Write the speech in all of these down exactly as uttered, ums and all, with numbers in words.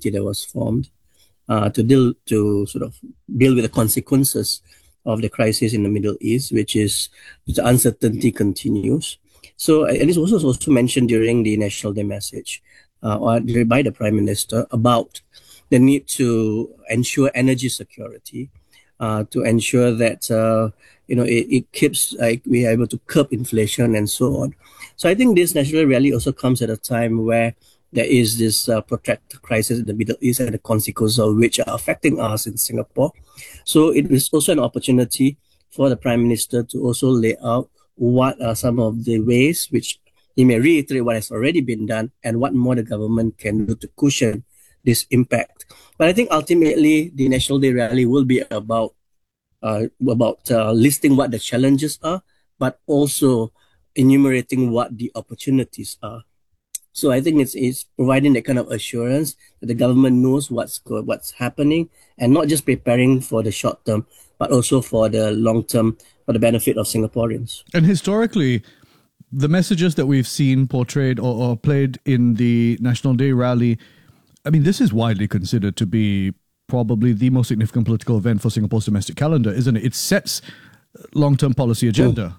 committee that was formed uh, to deal to sort of deal with the consequences of the crisis in the Middle East, which is the uncertainty continues. So, and it's also also mentioned during the National Day message uh, or by the Prime Minister about the need to ensure energy security, uh, to ensure that uh, you know it, it keeps like we are able to curb inflation and so on. So I think this National Day rally also comes at a time where there is this uh, protracted crisis in the Middle East and the consequences of which are affecting us in Singapore. So it is also an opportunity for the Prime Minister to also lay out what are some of the ways which he may reiterate what has already been done and what more the government can do to cushion this impact. But I think ultimately the National Day rally will be about uh, about uh, listing what the challenges are, but also enumerating what the opportunities are. So I think it's, it's providing that kind of assurance that the government knows what's what's happening and not just preparing for the short term, but also for the long term, for the benefit of Singaporeans. And historically, the messages that we've seen portrayed or, or played in the National Day rally, I mean, this is widely considered to be probably the most significant political event for Singapore's domestic calendar, isn't it? It sets long-term policy agenda. Mm.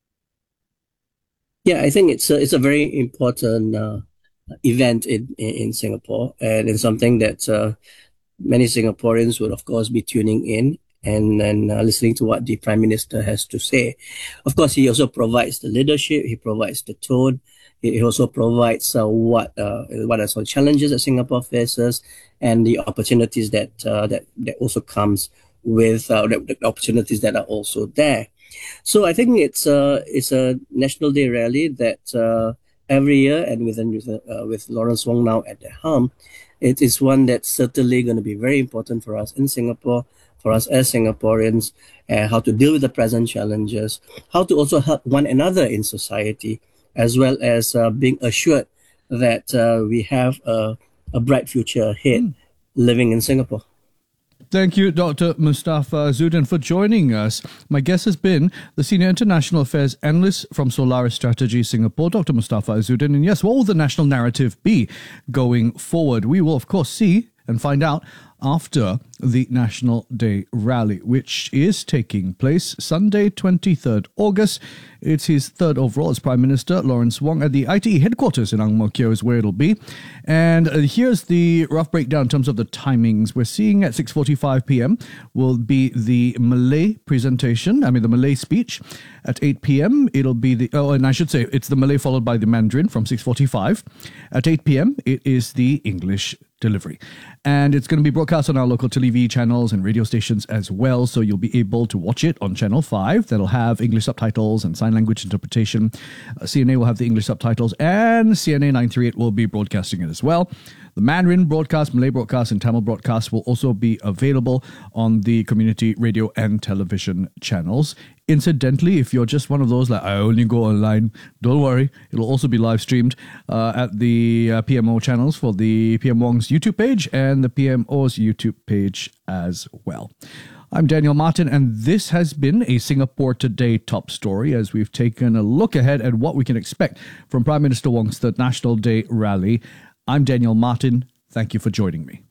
Yeah, I think it's a, it's a very important uh, event in, in, in Singapore, and it's something that uh, many Singaporeans would, of course, be tuning in and, and uh, listening to what the Prime Minister has to say. Of course, he also provides the leadership, he provides the tone, he also provides uh, what uh, what are some challenges that Singapore faces and the opportunities that uh, that, that also comes with uh, the, the opportunities that are also there. So I think it's a it's a National Day rally that uh, every year, and with with, uh, with Lawrence Wong now at the helm, it is one that's certainly going to be very important for us in Singapore, for us as Singaporeans, uh, how to deal with the present challenges, how to also help one another in society, as well as uh, being assured that uh, we have a, a bright future ahead mm. living in Singapore. Thank you, Doctor Mustafa Azuddin, for joining us. My guest has been the Senior International Affairs Analyst from Solaris Strategy Singapore, Doctor Mustafa Azuddin. And yes, what will the national narrative be going forward? We will, of course, see and find out after the National Day rally, which is taking place Sunday, twenty-third August. It's his third overall as Prime Minister. Lawrence Wong at the I T E headquarters in Ang Mo Kio is where it'll be. And uh, here's the rough breakdown in terms of the timings. We're seeing at six forty-five p.m. will be the Malay presentation, I mean the Malay speech. At eight p.m. it'll be the, oh, and I should say it's the Malay followed by the Mandarin from six forty-five. At eight p.m. it is the English delivery. And it's going to be broadcast on our local television channels and radio stations as well, so you'll be able to watch it on Channel five. That'll have English subtitles and sign language interpretation. Uh, C N A will have the English subtitles, and C N A nine thirty-eight will be broadcasting it as well. The Mandarin broadcast, Malay broadcast, and Tamil broadcast will also be available on the community radio and television channels. Incidentally, if you're just one of those like, I only go online, don't worry. It'll also be live streamed uh, at the uh, P M O channels for the P M Wong's YouTube page and the P M O's YouTube page as well. I'm Daniel Martin, and this has been a Singapore Today top story as we've taken a look ahead at what we can expect from Prime Minister Wong's third National Day rally. I'm Daniel Martin. Thank you for joining me.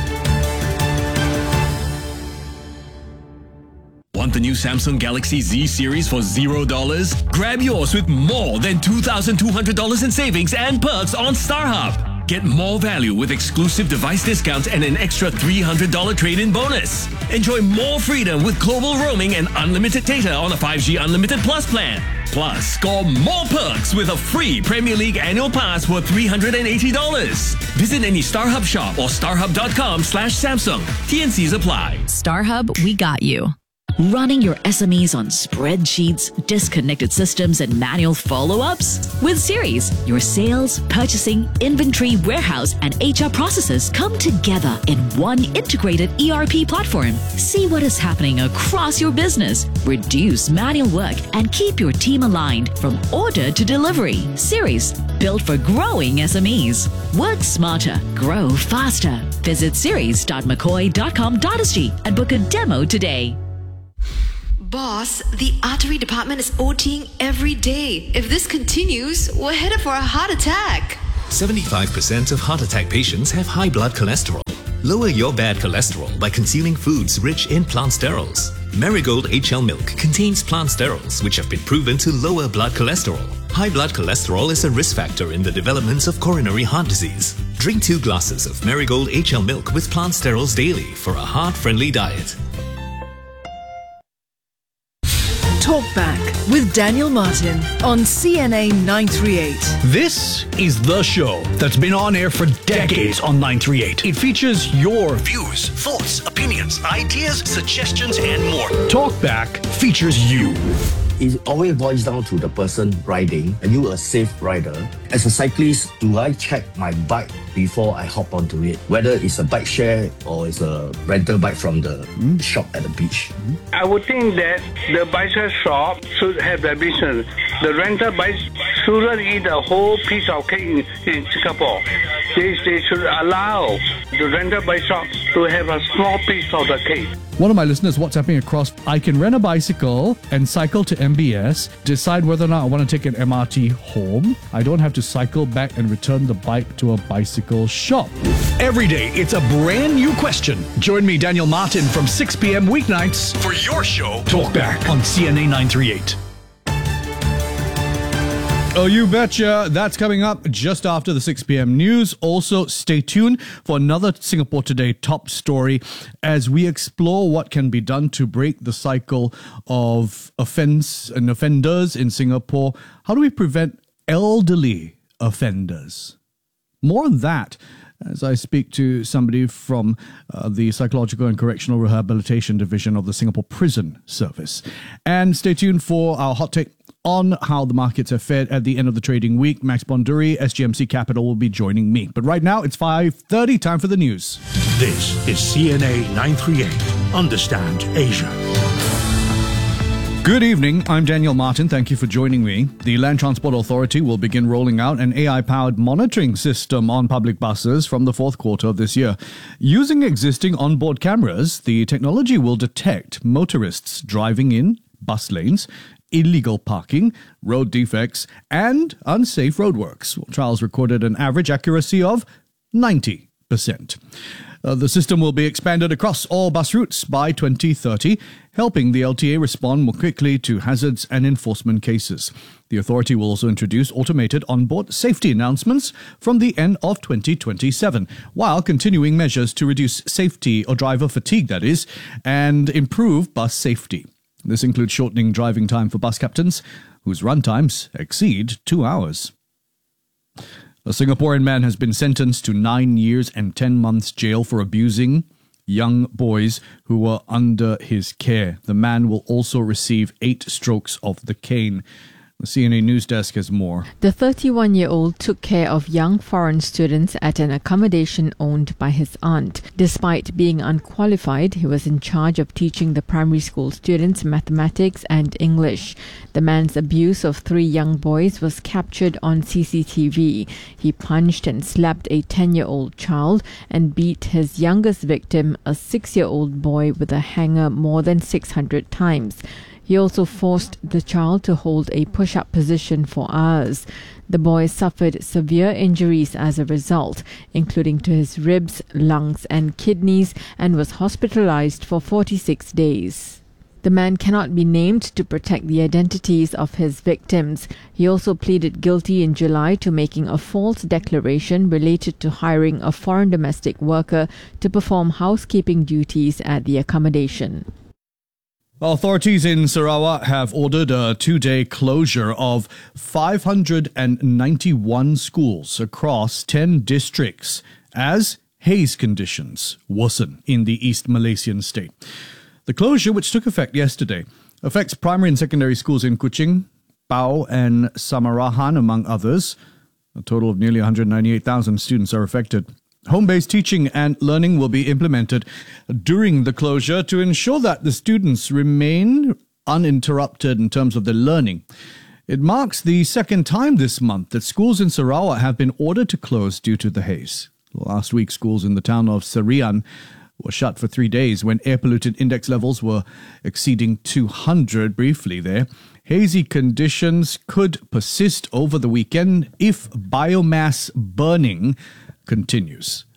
Want the new Samsung Galaxy Z series for zero dollars? Grab yours with more than two thousand two hundred dollars in savings and perks on StarHub. Get more value with exclusive device discounts and an extra three hundred dollars trade-in bonus. Enjoy more freedom with global roaming and unlimited data on a five G Unlimited Plus plan. Plus, score more perks with a free Premier League annual pass worth three hundred eighty dollars. Visit any StarHub shop or starhub.com slash Samsung. T and Cs apply. StarHub, we got you. Running your S M Es on spreadsheets, disconnected systems, and manual follow-ups? With Series, your sales, purchasing, inventory, warehouse, and H R processes come together in one integrated E R P platform. See what is happening across your business, reduce manual work, and keep your team aligned from order to delivery. Series, built for growing S M Es. Work smarter, grow faster. Visit series dot mccoy dot com dot s g and book a demo today. Boss, the artery department is OTing every day. If this continues, we're headed for a heart attack. seventy-five percent of heart attack patients have high blood cholesterol. Lower your bad cholesterol by consuming foods rich in plant sterols. Marigold H L milk contains plant sterols which have been proven to lower blood cholesterol. High blood cholesterol is a risk factor in the development of coronary heart disease. Drink two glasses of Marigold H L milk with plant sterols daily for a heart-friendly diet. Talkback with Daniel Martin on C N A nine thirty-eight. This is the show that's been on air for decades on nine thirty-eight. It features your views, thoughts, opinions, ideas, suggestions, and more. Talkback features you. It always boils down to the person riding. Are you a safe rider? As a cyclist, do I check my bike before I hop onto it? Whether it's a bike share or it's a rental bike from the mm. shop at the beach. Mm. I would think that the bicycle shop should have the business. The rental bike shouldn't eat a whole piece of cake in, in Singapore. They, they should allow the rental bike shop to have a small piece of the cake. One of my listeners WhatsApping across, I can rent a bicycle and cycle to M B S, decide whether or not I want to take an M R T home. I don't have to cycle back and return the bike to a bicycle shop. Every day, it's a brand new question. Join me, Daniel Martin, from six p.m. weeknights for your show, Talkback, on C N A nine thirty-eight. Oh, you betcha. That's coming up just after the six p.m. news. Also, stay tuned for another Singapore Today top story as we explore what can be done to break the cycle of offense and offenders in Singapore. How do we prevent elderly offenders? More on that as I speak to somebody from uh, the Psychological and Correctional Rehabilitation Division of the Singapore Prison Service. And stay tuned for our hot take on how the markets have fared at the end of the trading week. Max Bonduri, S G M C Capital, will be joining me. But right now, it's five thirty, time for the news. This is C N A nine thirty-eight. Understand Asia. Good evening, I'm Daniel Martin. Thank you for joining me. The Land Transport Authority will begin rolling out an A I-powered monitoring system on public buses from the fourth quarter of this year. Using existing onboard cameras, the technology will detect motorists driving in bus lanes, illegal parking, road defects, and unsafe roadworks. Trials recorded an average accuracy of ninety percent. Uh, the system will be expanded across all bus routes by twenty thirty, helping the L T A respond more quickly to hazards and enforcement cases. The authority will also introduce automated onboard safety announcements from the end of twenty twenty-seven, while continuing measures to reduce safety or driver fatigue, that is, and improve bus safety. This includes shortening driving time for bus captains, whose run times exceed two hours. A Singaporean man has been sentenced to nine years and ten months jail for abusing young boys who were under his care. The man will also receive eight strokes of the cane. The C N A News Desk has more. The thirty-one-year-old took care of young foreign students at an accommodation owned by his aunt. Despite being unqualified, he was in charge of teaching the primary school students mathematics and English. The man's abuse of three young boys was captured on C C T V. He punched and slapped a ten-year-old child and beat his youngest victim, a six-year-old boy, with a hanger more than six hundred times. He also forced the child to hold a push-up position for hours. The boy suffered severe injuries as a result, including to his ribs, lungs and kidneys, and was hospitalized for forty-six days. The man cannot be named to protect the identities of his victims. He also pleaded guilty in July to making a false declaration related to hiring a foreign domestic worker to perform housekeeping duties at the accommodation. Authorities in Sarawak have ordered a two-day closure of five hundred ninety-one schools across ten districts as haze conditions worsen in the East Malaysian state. The closure, which took effect yesterday, affects primary and secondary schools in Kuching, Pau and Samarahan, among others. A total of nearly one hundred ninety-eight thousand students are affected. Home-based teaching and learning will be implemented during the closure to ensure that the students remain uninterrupted in terms of their learning. It marks the second time this month that schools in Sarawak have been ordered to close due to the haze. Last week, schools in the town of Serian were shut for three days when air pollutant index levels were exceeding two hundred briefly there. Hazy conditions could persist over the weekend if biomass burning continues.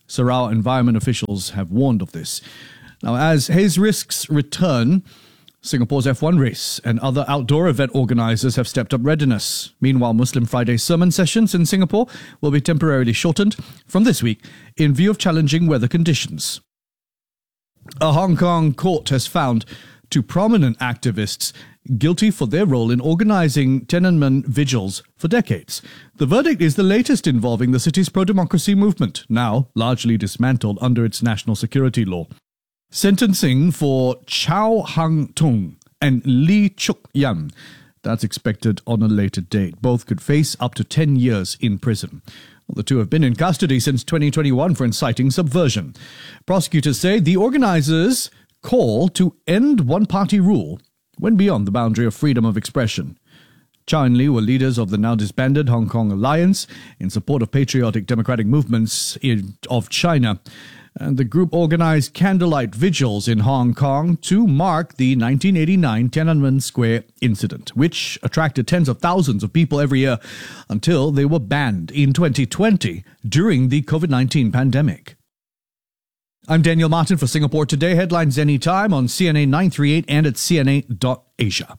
Sarawak environment officials have warned of this. Now, as haze risks return, Singapore's F one race and other outdoor event organisers have stepped up readiness. Meanwhile, Muslim Friday sermon sessions in Singapore will be temporarily shortened from this week in view of challenging weather conditions. A Hong Kong court has found two prominent activists guilty for their role in organising Tiananmen vigils for decades. The verdict is the latest involving the city's pro-democracy movement, now largely dismantled under its national security law. Sentencing for Chow Hang Tung and Lee Chuk Yan, that's expected on a later date. Both could face up to ten years in prison. Well, the two have been in custody since twenty twenty-one for inciting subversion. Prosecutors say the organisers' call to end one-party rule went beyond the boundary of freedom of expression. Chow and Lee were leaders of the now disbanded Hong Kong Alliance in support of patriotic democratic movements in, of China. And the group organised candlelight vigils in Hong Kong to mark the nineteen eighty-nine Tiananmen Square incident, which attracted tens of thousands of people every year until they were banned in twenty twenty during the COVID nineteen pandemic. I'm Daniel Martin for Singapore Today. Headlines anytime on C N A nine thirty-eight and at C N A dot asia.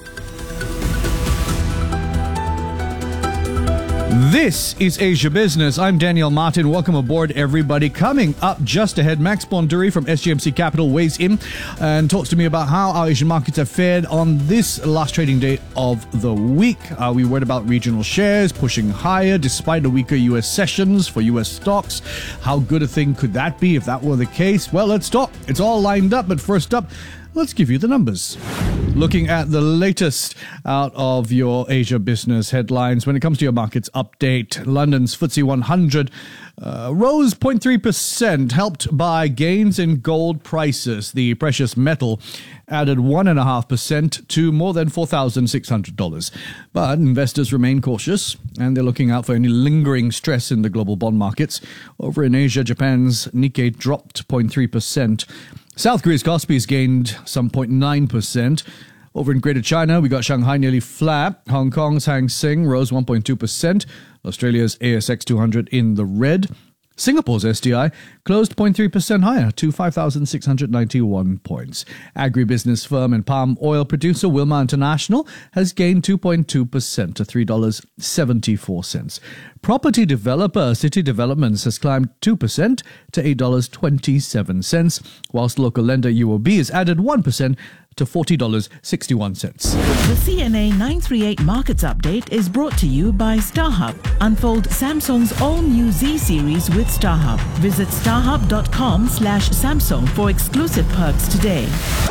This is Asia Business. I'm Daniel Martin. Welcome aboard, everybody. Coming up just ahead, Max Bonduri from S G M C Capital weighs in and talks to me about how our Asian markets have fared on this last trading day of the week. Are we worried about regional shares pushing higher despite the weaker U S sessions for U S stocks? How good a thing could that be if that were the case? Well, let's talk. It's all lined up, but first up, let's give you the numbers. Looking at the latest out of your Asia business headlines. When it comes to your markets update, London's F T S E one hundred uh, rose zero point three percent, helped by gains in gold prices. The precious metal added one point five percent to more than four thousand six hundred dollars. But investors remain cautious, and they're looking out for any lingering stress in the global bond markets. Over in Asia, Japan's Nikkei dropped zero point three percent. South Korea's Kospi's gained some zero point nine percent. Over in Greater China, we got Shanghai nearly flat. Hong Kong's Hang Seng rose one point two percent. Australia's A S X two hundred in the red. Singapore S T I closed zero point three percent higher to five thousand six hundred ninety-one points. Agribusiness firm and palm oil producer Wilmar International has gained two point two percent to three dollars and seventy-four cents. Property developer City Developments has climbed two percent to eight dollars and twenty-seven cents, whilst local lender U O B has added one percent to forty dollars and sixty-one cents. The C N A nine thirty-eight Markets Update is brought to you by StarHub. Unfold Samsung's all-new Z series with StarHub. Visit starhub.com slash Samsung for exclusive perks today.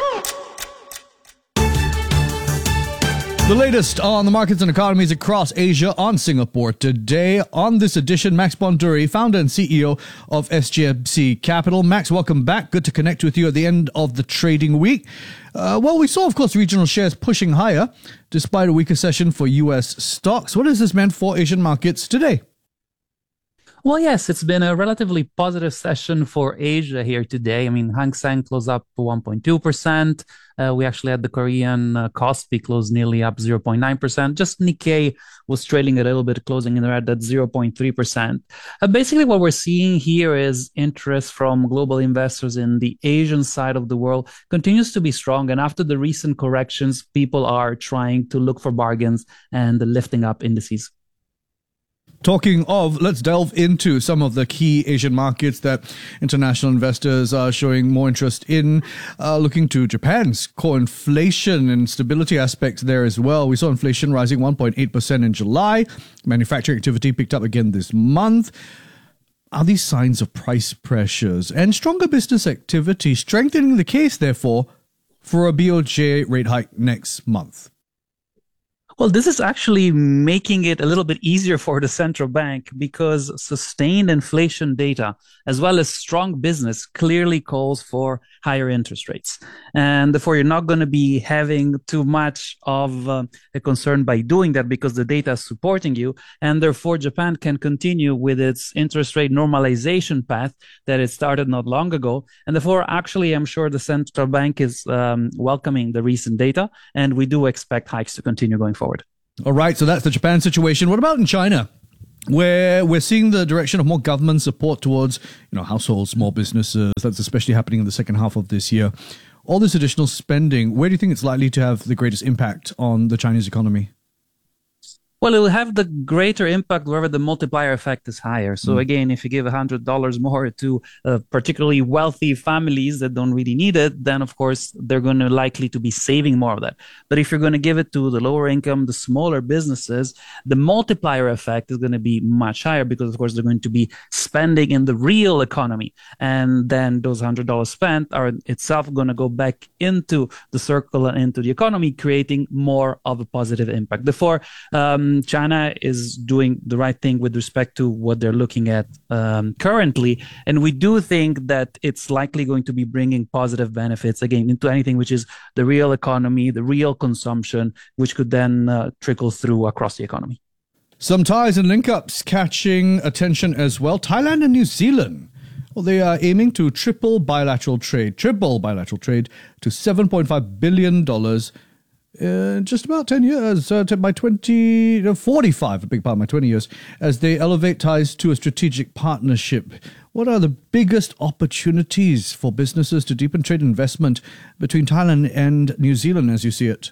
The latest on the markets and economies across Asia on Singapore Today. On this edition, Max Bonduri, founder and C E O of S G M C Capital. Max, welcome back. Good to connect with you at the end of the trading week. Uh, well, we saw, of course, regional shares pushing higher despite a weaker session for U S stocks. What has this meant for Asian markets today? Well, yes, it's been a relatively positive session for Asia here today. I mean, Hang Seng closed up one point two percent. Uh, we actually had the Korean uh, Kospi close nearly up zero point nine percent. Just Nikkei was trailing a little bit, closing in the red at zero point three percent. Uh, basically, what we're seeing here is interest from global investors in the Asian side of the world continues to be strong. And after the recent corrections, people are trying to look for bargains and lifting up indices. Talking of, let's delve into some of the key Asian markets that international investors are showing more interest in. Uh, looking to Japan's core inflation and stability aspects there as well. We saw inflation rising one point eight percent in July. Manufacturing activity picked up again this month. Are these signs of price pressures and stronger business activity strengthening the case, therefore, for a B O J rate hike next month? Well, this is actually making it a little bit easier for the central bank because sustained inflation data, as well as strong business, clearly calls for higher interest rates. And therefore, you're not going to be having too much of uh, a concern by doing that because the data is supporting you. And therefore, Japan can continue with its interest rate normalization path that it started not long ago. And therefore, actually, I'm sure the central bank is um, welcoming the recent data, and we do expect hikes to continue going forward. All right, so that's the Japan situation. What about in China? where we're seeing the direction of more government support towards, you know, households, small businesses. That's especially happening in the second half of this year. All this additional spending, where do you think it's likely to have the greatest impact on the Chinese economy? Well, it will have the greater impact wherever the multiplier effect is higher. So mm. again, if you give one hundred dollars more to uh, particularly wealthy families that don't really need it, then of course they're going to likely to be saving more of that. But if you're going to give it to the lower income, the smaller businesses, the multiplier effect is going to be much higher because of course they're going to be spending in the real economy. And then those one hundred dollars spent are itself going to go back into the circle and into the economy, creating more of a positive impact. Therefore, um, China is doing the right thing with respect to what they're looking at um, currently. And we do think that it's likely going to be bringing positive benefits, again, into anything which is the real economy, the real consumption, which could then uh, trickle through across the economy. Some ties and link-ups catching attention as well. Thailand and New Zealand. Well, they are aiming to triple bilateral trade, triple bilateral trade to seven point five billion dollars Uh, just about ten years, uh, by twenty forty-five, a big part of my twenty years, as they elevate ties to a strategic partnership. What are the biggest opportunities for businesses to deepen trade investment between Thailand and New Zealand as you see it?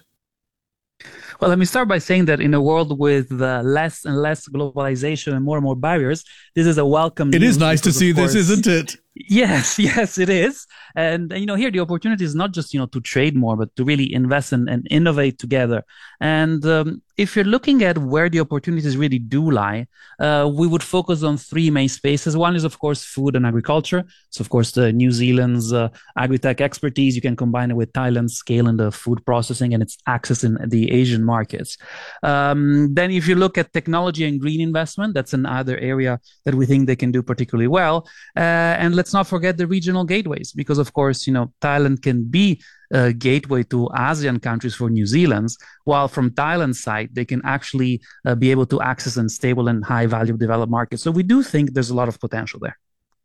Well, let me start by saying that in a world with uh, less and less globalization and more and more barriers, this is a welcome. It is nice to see this, isn't it? Yes, yes, it is. And, you know, here the opportunity is not just, you know, to trade more, but to really invest in, and innovate together. And um, if you're looking at where the opportunities really do lie, uh, we would focus on three main spaces. One is, of course, food and agriculture. So, of course, the New Zealand's uh, agri-tech expertise, you can combine it with Thailand's scale in the food processing and its access in the Asian markets. Um, then if you look at technology and green investment, that's another area that we think they can do particularly well. Uh, and let's not forget the regional gateways, because of course, you know, Thailand can be a gateway to ASEAN countries for New Zealand's, while from Thailand's side, they can actually uh, be able to access in stable and high value developed markets. So we do think there's a lot of potential there.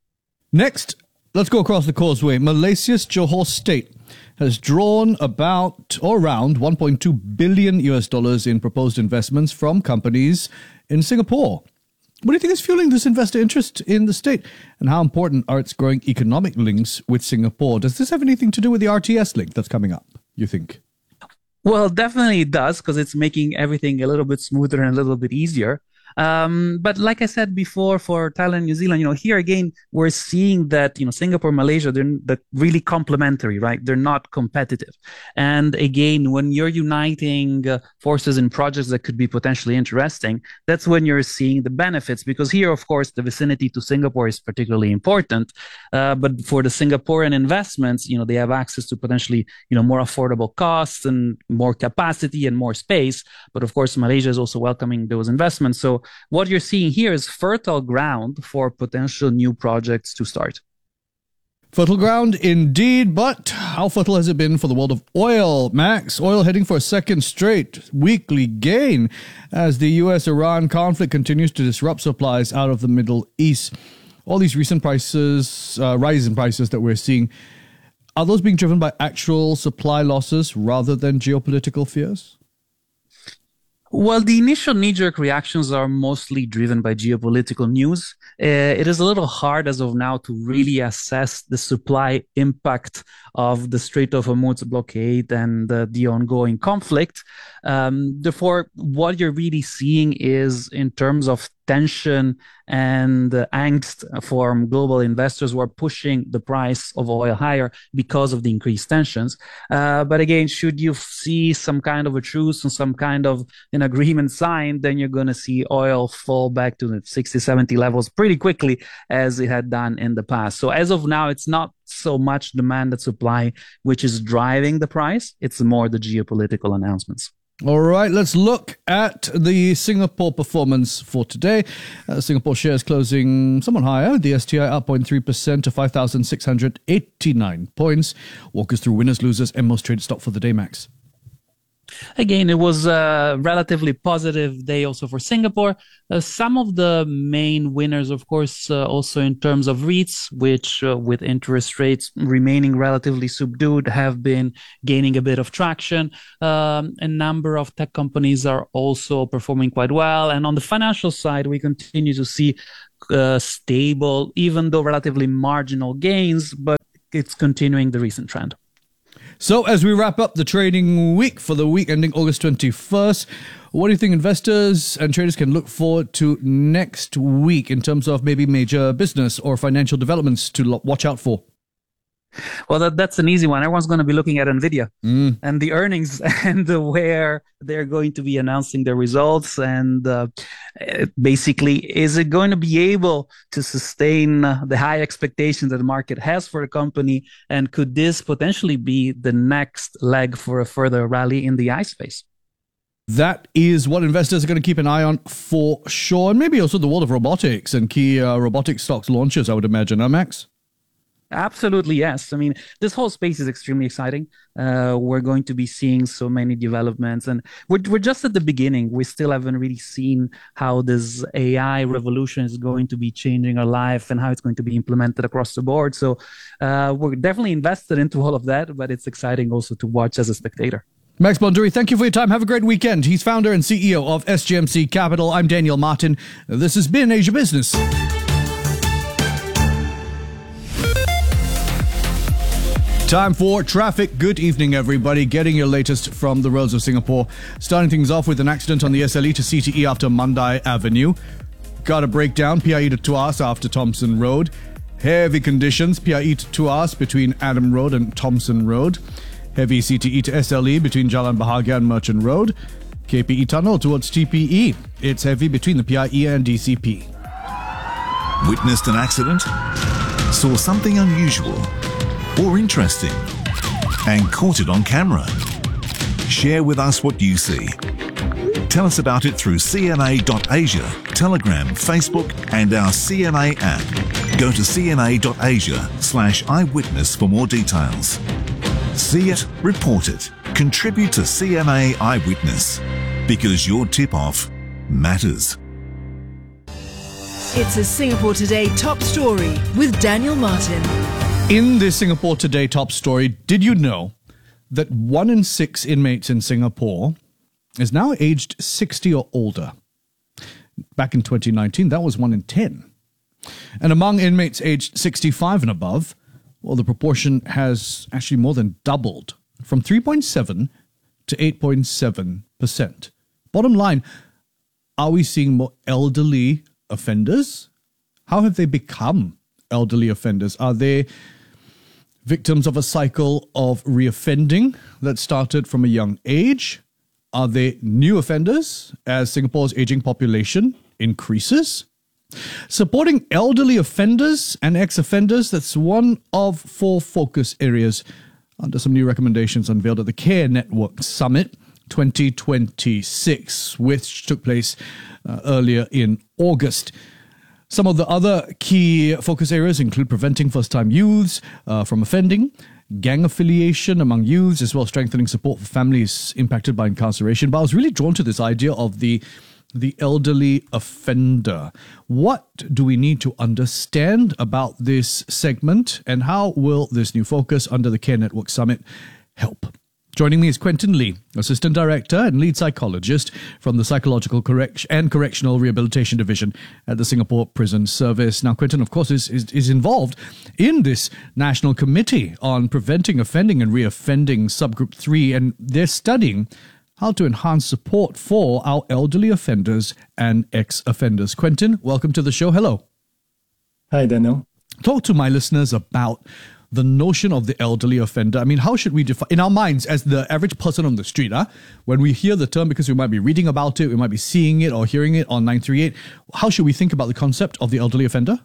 Next, let's go across the causeway. Malaysia's Johor state has drawn about or around one point two billion U S dollars in proposed investments from companies in Singapore. What do you think is fueling this investor interest in the state? And how important are its growing economic links with Singapore? Does this have anything to do with the R T S link that's coming up, you think? Well, definitely it does, because it's making everything a little bit smoother and a little bit easier. Um, but like I said before, for Thailand, New Zealand, you know, here again, we're seeing that, you know, Singapore, Malaysia, they're, they're really complementary, right? They're not competitive. And again, when you're uniting uh, forces in projects that could be potentially interesting, that's when you're seeing the benefits. Because here, of course, the vicinity to Singapore is particularly important. Uh, but for the Singaporean investments, you know, they have access to potentially, you know, more affordable costs and more capacity and more space. But of course, Malaysia is also welcoming those investments. So what you're seeing here is fertile ground for potential new projects to start. Fertile ground indeed, but how fertile has it been for the world of oil? Max, oil heading for a second straight weekly gain as the U S Iran conflict continues to disrupt supplies out of the Middle East. All these recent prices, uh, rise in prices that we're seeing, are those being driven by actual supply losses rather than geopolitical fears? Well, the initial knee-jerk reactions are mostly driven by geopolitical news. Uh, it is a little hard as of now to really assess the supply impact of the Strait of Hormuz blockade and uh, the ongoing conflict. Um, therefore, what you're really seeing is, in terms of tension and uh, angst from global investors who are pushing the price of oil higher because of the increased tensions. Uh, but again, should you see some kind of a truce and some kind of an agreement signed, then you're going to see oil fall back to the sixty, seventy levels pretty quickly, as it had done in the past. So as of now, it's not so much demand and supply which is driving the price. It's more the geopolitical announcements. All right, let's look at the Singapore performance for today. Uh, Singapore shares closing somewhat higher. The S T I up zero point three percent to five thousand six hundred eighty-nine points. Walk us through winners, losers, and most traded stock for the day, Max. Again, it was a relatively positive day also for Singapore. Uh, some of the main winners, of course, uh, also in terms of REITs, which uh, with interest rates remaining relatively subdued, have been gaining a bit of traction. Um, a number of tech companies are also performing quite well. And on the financial side, we continue to see uh, stable, even though relatively marginal gains, but it's continuing the recent trend. So as we wrap up the trading week for the week ending August twenty-first, what do you think investors and traders can look forward to next week in terms of maybe major business or financial developments to lo- watch out for? Well, that, that's an easy one. Everyone's going to be looking at NVIDIA mm. and the earnings and the, where they're going to be announcing their results. And uh, basically, is it going to be able to sustain uh, the high expectations that the market has for the company? And could this potentially be the next leg for a further rally in the A I space? That is what investors are going to keep an eye on for sure. And maybe also the world of robotics and key uh, robotic stocks launches, I would imagine, huh, Max? Absolutely, yes. I mean, this whole space is extremely exciting. Uh, we're going to be seeing so many developments, and we're, we're just at the beginning. We still haven't really seen how this A I revolution is going to be changing our life and how it's going to be implemented across the board. So uh, we're definitely invested into all of that, but it's exciting also to watch as a spectator. Max Bonduri, thank you for your time. Have a great weekend. He's founder and C E O of S G M C Capital. I'm Daniel Martin. This has been Asia Business. Time for traffic. Good evening, everybody. Getting your latest from the roads of Singapore. Starting things off with an accident on the S L E to C T E after Mandai Avenue. Got a breakdown, P I E to Tuas after Thompson Road. Heavy conditions, P I E to Tuas between Adam Road and Thompson Road. Heavy C T E to S L E between Jalan Bahagia and Merchant Road. K P E tunnel towards T P E. It's heavy between the P I E and D C P. Witnessed an accident? Saw something unusual or interesting and caught it on camera? Share with us what you see. Tell us about it through C N A dot asia, Telegram, Facebook and our C N A app. Go to C N A dot asia slash eyewitness for more details. See it, report it, contribute to C N A Eyewitness, because your tip-off matters. It's a Singapore Today top story with Daniel Martin. In this Singapore Today top story, did you know that one in six inmates in Singapore is now aged sixty or older? Back in twenty nineteen, that was one in ten. And among inmates aged sixty-five and above, well, the proportion has actually more than doubled from three point seven to eight point seven percent. Bottom line, are we seeing more elderly offenders? How have they become elderly offenders? Are they victims of a cycle of reoffending that started from a young age? Are they new offenders as Singapore's aging population increases? Supporting elderly offenders and ex-offenders, that's one of four focus areas under some new recommendations unveiled at the Care Network Summit twenty twenty-six, which took place uh, earlier in August. Some of the other key focus areas include preventing first-time youths uh, from offending, gang affiliation among youths, as well as strengthening support for families impacted by incarceration. But I was really drawn to this idea of the the elderly offender. What do we need to understand about this segment, and how will this new focus under the Care Network Summit help? Joining me is Quentin Lee, Assistant Director and Lead Psychologist from the Psychological Correct- and Correctional Rehabilitation Division at the Singapore Prison Service. Now, Quentin, of course, is, is, is involved in this National Committee on Preventing Offending and Reoffending Subgroup three, and they're studying how to enhance support for our elderly offenders and ex-offenders. Quentin, welcome to the show. Hello. Hi, Daniel. Talk to my listeners about the notion of the elderly offender. I mean, how should we define, in our minds, as the average person on the street, huh? When we hear the term, because we might be reading about it, we might be seeing it or hearing it on nine three eight, how should we think about the concept of the elderly offender?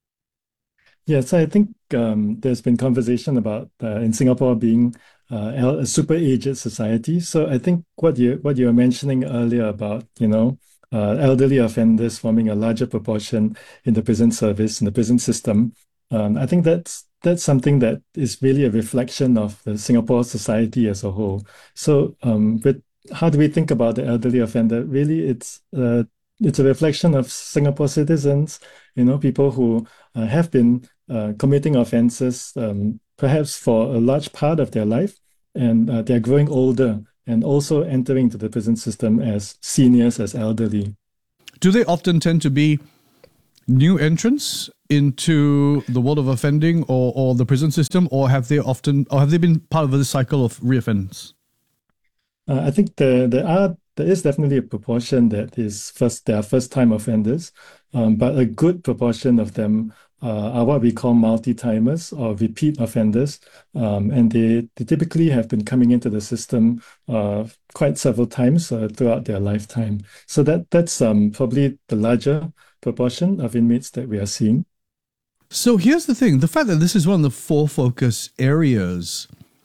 Yes, I think um, there's been conversation about uh, in Singapore being uh, a super aged society. So I think what you what you were mentioning earlier about, you know, uh, elderly offenders forming a larger proportion in the prison service, in the prison system, um, I think that's that's something that is really a reflection of the Singapore society as a whole. So um, with how do we think about the elderly offender? Really, it's uh, it's a reflection of Singapore citizens, you know, people who uh, have been uh, committing offences um, perhaps for a large part of their life, and uh, they're growing older and also entering into the prison system as seniors, as elderly. Do they often tend to be new entrants into the world of offending or, or the prison system, or have they often, or have they been part of the cycle of reoffence? Uh, I think there there are there is definitely a proportion that is first they are first time offenders, um, but a good proportion of them uh, are what we call multi-timers or repeat offenders, um, and they, they typically have been coming into the system uh, quite several times uh, throughout their lifetime. So that that's um, probably the larger proportion of inmates that we are seeing. So here's the thing: the fact that this is one of the four focus areas,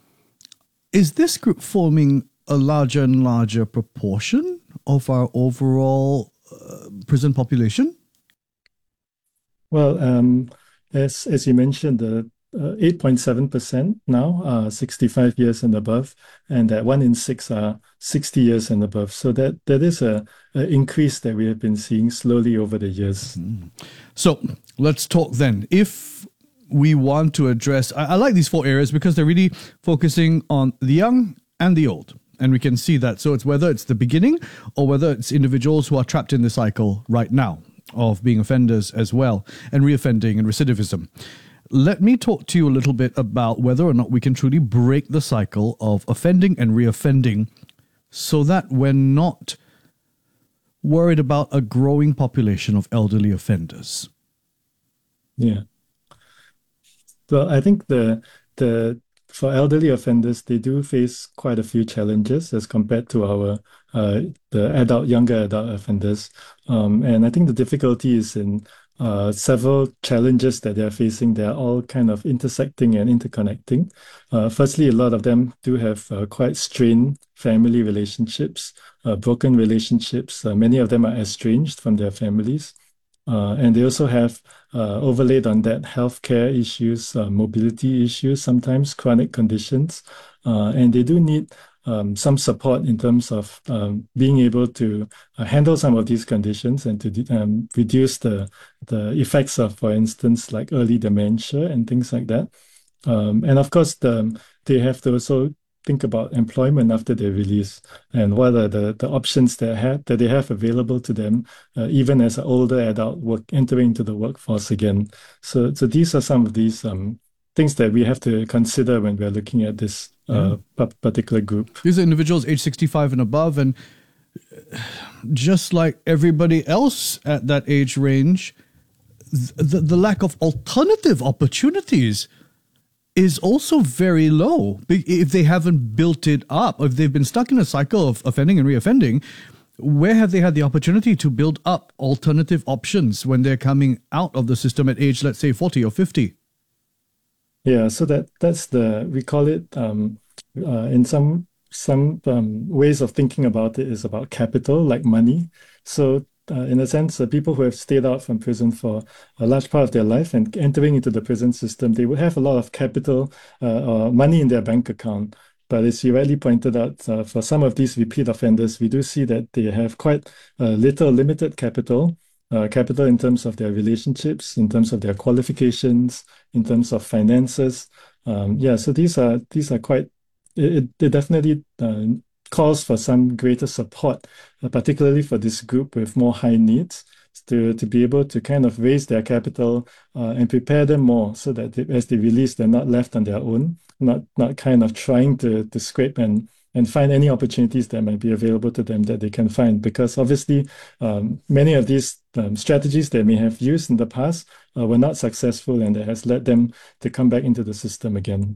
is this group forming a larger and larger proportion of our overall uh, prison population? Well, um, as as you mentioned, the uh, eight point seven percent now are sixty-five years and above, and that one in six are sixty years and above. So that that is a, a increase that we have been seeing slowly over the years. Mm. So let's talk then. If we want to address, I, I like these four areas because they're really focusing on the young and the old. And we can see that. So it's whether it's the beginning or whether it's individuals who are trapped in the cycle right now of being offenders as well, and reoffending and recidivism. Let me talk to you a little bit about whether or not we can truly break the cycle of offending and reoffending so that we're not worried about a growing population of elderly offenders. Yeah. Well, I think the the for elderly offenders, they do face quite a few challenges as compared to our uh, the adult, younger adult offenders. Um, and I think the difficulty is in uh, several challenges that they're facing. They're all kind of intersecting and interconnecting. Uh, firstly, a lot of them do have uh, quite strained family relationships, uh, broken relationships. Uh, many of them are estranged from their families. Uh, and they also have uh, overlaid on that healthcare issues, uh, mobility issues, sometimes chronic conditions. Uh, and they do need um, some support in terms of um, being able to uh, handle some of these conditions and to um, reduce the, the effects of, for instance, like early dementia and things like that. Um, and of course, the, they have to also think about employment after their release and what are the, the options that, have, that they have available to them, uh, even as an older adult work, entering into the workforce again. So, so these are some of these um, things that we have to consider when we're looking at this uh, yeah. particular group. These are individuals age sixty-five and above, and just like everybody else at that age range, the, the lack of alternative opportunities is also very low. If they haven't built it up, if they've been stuck in a cycle of offending and reoffending, where have they had the opportunity to build up alternative options when they're coming out of the system at age, let's say, forty or fifty? Yeah, so that that's the, we call it, um, uh, in some some um, ways of thinking about it is about capital, like money. So Uh, in a sense, uh, people who have stayed out from prison for a large part of their life and entering into the prison system, they would have a lot of capital uh, or money in their bank account. But as you rightly pointed out, uh, for some of these repeat offenders, we do see that they have quite uh, little, limited capital, uh, capital in terms of their relationships, in terms of their qualifications, in terms of finances. Um, yeah, so these are these are quite, it, it definitely uh, calls for some greater support, uh, particularly for this group with more high needs, to, to be able to kind of raise their capital uh, and prepare them more so that they, as they release, they're not left on their own, not not kind of trying to, to scrape and, and find any opportunities that might be available to them that they can find. Because obviously, um, many of these um, strategies they may have used in the past uh, were not successful, and that has led them to come back into the system again.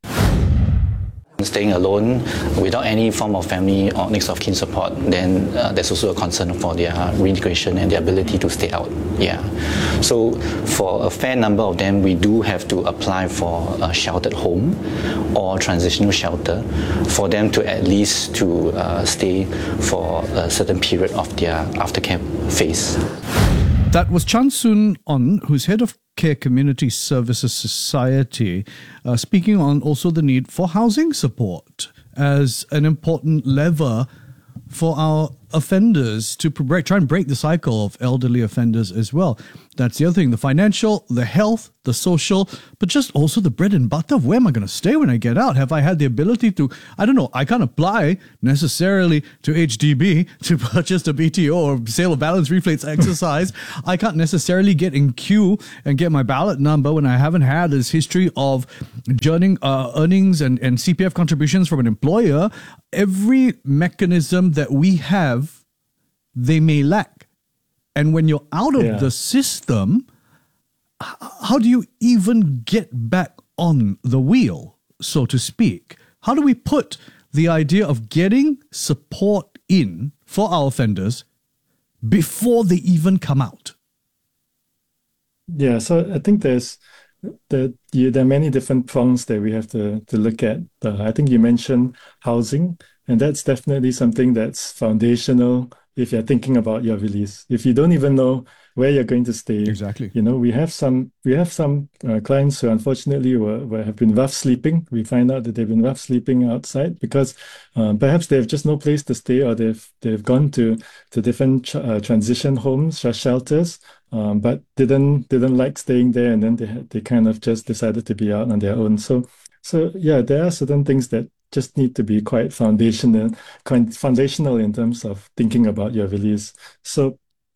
Staying alone without any form of family or next of kin support, then uh, there's also a concern for their reintegration and their ability to stay out. Yeah. So for a fair number of them, we do have to apply for a sheltered home or transitional shelter for them to at least to uh, stay for a certain period of their aftercare phase. That was Chan Soon On, who's head of Care Community Services Society, uh, speaking on also the need for housing support as an important lever for our offenders to break, try and break the cycle of elderly offenders as well. That's the other thing, the financial, the health, the social, but just also the bread and butter. Where am I going to stay when I get out? Have I had the ability to, I don't know, I can't apply necessarily to H D B to purchase a B T O or sale of balance reflex exercise. I can't necessarily get in queue and get my ballot number when I haven't had this history of earning, uh, earnings and, and C P F contributions from an employer. Every mechanism that we have, they may lack. And when you're out of Yeah. the system, h- how do you even get back on the wheel, so to speak? How do we put the idea of getting support in for our offenders before they even come out? Yeah, so I think there's the, yeah, there are many different prongs that we have to, to look at. Uh, I think you mentioned housing, and that's definitely something that's foundational if you're thinking about your release. If you don't even know where you're going to stay, exactly. You know, we have some we have some uh, clients who unfortunately were, were have been rough sleeping. We find out that they've been rough sleeping outside because um, perhaps they have just no place to stay, or they've they've gone to to different ch- uh, transition homes or shelters, um, but didn't didn't like staying there, and then they had, they kind of just decided to be out on their own. So so yeah, there are certain things that just need to be quite foundational, quite foundational in terms of thinking about your release. So,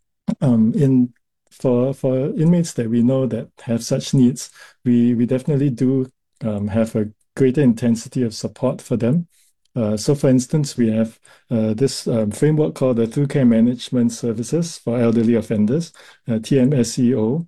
um, in for for inmates that we know that have such needs, we we definitely do um, have a greater intensity of support for them. Uh, so, for instance, we have uh, this um, framework called the Through Care Management Services for Elderly Offenders, uh, T M S E O.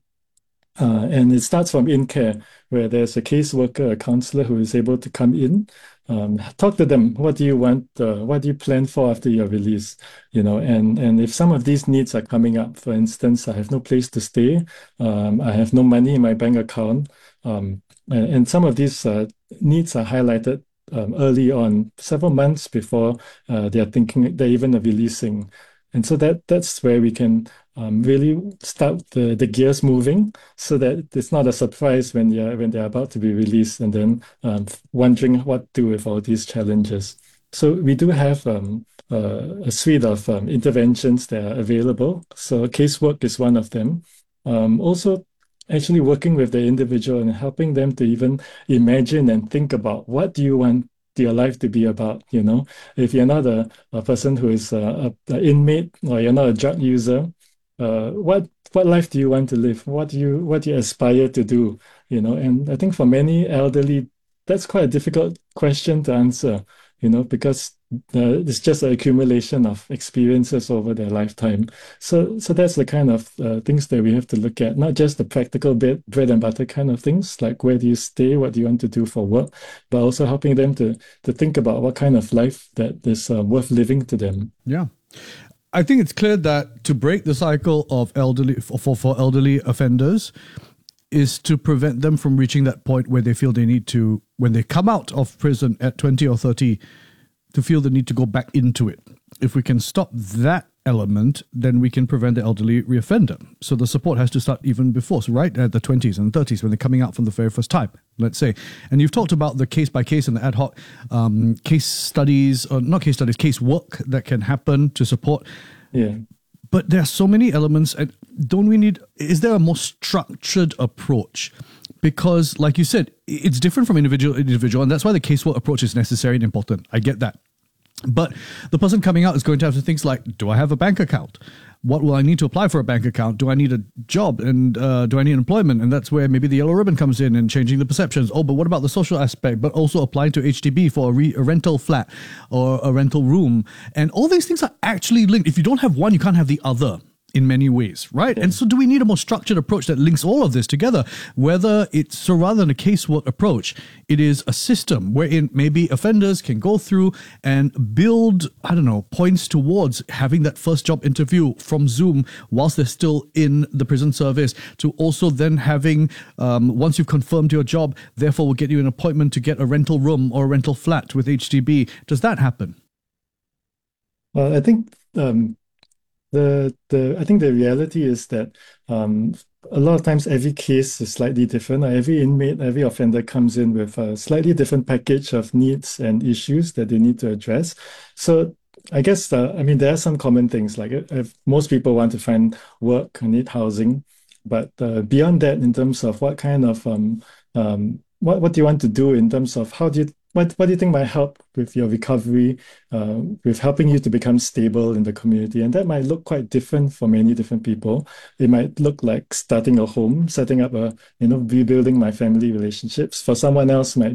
Uh, and it starts from in-care, where there's a caseworker, a counselor who is able to come in, um, talk to them. What do you want? Uh, what do you plan for after your release? You know, and and if some of these needs are coming up, for instance, I have no place to stay, um, I have no money in my bank account, um, and, and some of these uh, needs are highlighted um, early on, several months before uh, they're thinking they're even releasing. And so that that's where we can um, really start the, the gears moving, so that it's not a surprise when you're when they're about to be released and then um, wondering what to do with all these challenges. So we do have um, uh, a suite of um, interventions that are available. So casework is one of them. Um, also, actually working with the individual and helping them to even imagine and think about what do you want your life to be about. You know, if you're not a, a person who is a, a, a inmate, or you're not a drug user, uh, what what life do you want to live? What do you what do you aspire to do? You know, and I think for many elderly, that's quite a difficult question to answer. You know, because uh, it's just an accumulation of experiences over their lifetime. So, so that's the kind of uh, things that we have to look at, not just the practical bit, bread and butter kind of things, like where do you stay, what do you want to do for work, but also helping them to to think about what kind of life that is uh, worth living to them. Yeah. I think it's clear that to break the cycle of elderly for, for, for elderly offenders is to prevent them from reaching that point where they feel they need to, when they come out of prison at twenty or thirty, to feel the need to go back into it. If we can stop that element, then we can prevent the elderly reoffender. So the support has to start even before, so right at the twenties and thirties when they're coming out from the very first time, let's say. And you've talked about the case by case and the ad hoc um, case studies, or not case studies, case work that can happen to support. Yeah. But there are so many elements, and don't we need, is there a more structured approach? Because like you said, it's different from individual to individual, and that's why the casework approach is necessary and important. I get that. But the person coming out is going to have to think like, do I have a bank account? What will I need to apply for a bank account? Do I need a job? And uh, do I need employment? And that's where maybe the yellow ribbon comes in and changing the perceptions. Oh, but what about the social aspect? But also applying to H D B for a, re- a rental flat or a rental room. And all these things are actually linked. If you don't have one, you can't have the other in many ways, right? And so do we need a more structured approach that links all of this together? Whether it's, so rather than a casework approach, it is a system wherein maybe offenders can go through and build, I don't know, points towards having that first job interview from Zoom whilst they're still in the prison service, to also then having, um, once you've confirmed your job, therefore will get you an appointment to get a rental room or a rental flat with H D B. Does that happen? Well, I think um, the the I think the reality is that um, a lot of times every case is slightly different. Every inmate, every offender comes in with a slightly different package of needs and issues that they need to address. So I guess, uh, I mean, there are some common things, like if most people want to find work and need housing, but uh, beyond that, in terms of what kind of, um, um, what, what do you want to do in terms of how do you, what, what do you think might help with your recovery, uh, with helping you to become stable in the community? And that might look quite different for many different people. It might look like starting a home, setting up a, you know, rebuilding my family relationships. For someone else, might